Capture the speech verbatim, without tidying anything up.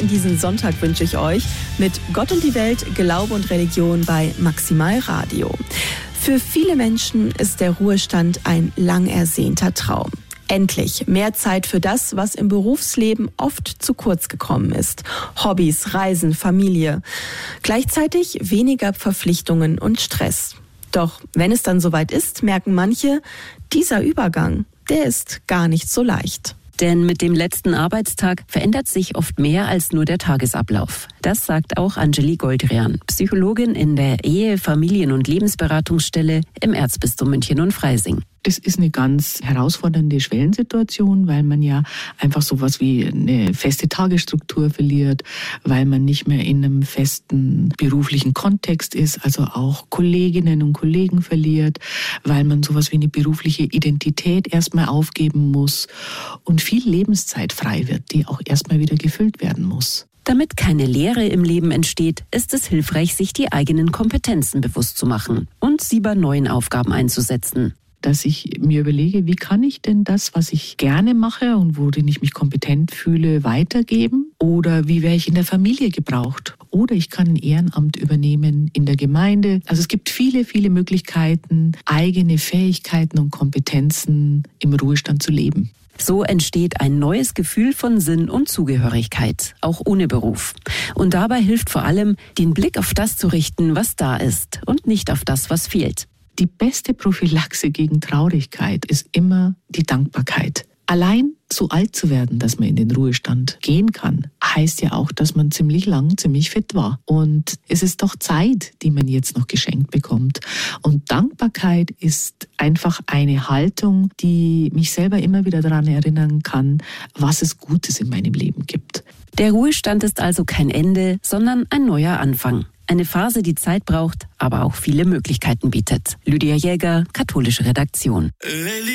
in diesen Sonntag wünsche ich euch mit Gott und die Welt, Glaube und Religion bei Maximal Radio. Für viele Menschen ist der Ruhestand ein lang ersehnter Traum. Endlich mehr Zeit für das, was im Berufsleben oft zu kurz gekommen ist. Hobbys, Reisen, Familie. Gleichzeitig weniger Verpflichtungen und Stress. Doch wenn es dann soweit ist, merken manche, dieser Übergang, der ist gar nicht so leicht. Denn mit dem letzten Arbeitstag verändert sich oft mehr als nur der Tagesablauf. Das sagt auch Anjeli Goldrian, Psychologin in der Ehe-, Familien- und Lebensberatungsstelle im Erzbistum München und Freising. Das ist eine ganz herausfordernde Schwellensituation, weil man ja einfach sowas wie eine feste Tagesstruktur verliert, weil man nicht mehr in einem festen beruflichen Kontext ist, also auch Kolleginnen und Kollegen verliert, weil man sowas wie eine berufliche Identität erstmal aufgeben muss und viel Lebenszeit frei wird, die auch erstmal wieder gefüllt werden muss. Damit keine Leere im Leben entsteht, ist es hilfreich, sich die eigenen Kompetenzen bewusst zu machen und sie bei neuen Aufgaben einzusetzen. Dass ich mir überlege, wie kann ich denn das, was ich gerne mache und worin ich mich kompetent fühle, weitergeben? Oder wie wäre ich in der Familie gebraucht? Oder ich kann ein Ehrenamt übernehmen in der Gemeinde. Also es gibt viele, viele Möglichkeiten, eigene Fähigkeiten und Kompetenzen im Ruhestand zu leben. So entsteht ein neues Gefühl von Sinn und Zugehörigkeit, auch ohne Beruf. Und dabei hilft vor allem, den Blick auf das zu richten, was da ist und nicht auf das, was fehlt. Die beste Prophylaxe gegen Traurigkeit ist immer die Dankbarkeit. Allein so alt zu werden, dass man in den Ruhestand gehen kann, heißt ja auch, dass man ziemlich lang, ziemlich fit war. Und es ist doch Zeit, die man jetzt noch geschenkt bekommt. Und Dankbarkeit ist einfach eine Haltung, die mich selber immer wieder daran erinnern kann, was es Gutes in meinem Leben gibt. Der Ruhestand ist also kein Ende, sondern ein neuer Anfang. Eine Phase, die Zeit braucht, aber auch viele Möglichkeiten bietet. Lydia Jäger, katholische Redaktion.